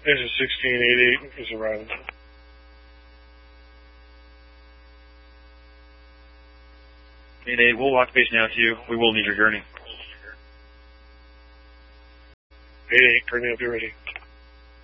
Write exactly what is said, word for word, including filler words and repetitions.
Engine sixteen eighty-eight is arriving. Mayday, we'll walk base now to you. We will need your gurney. eighty-eight, gurney will be ready.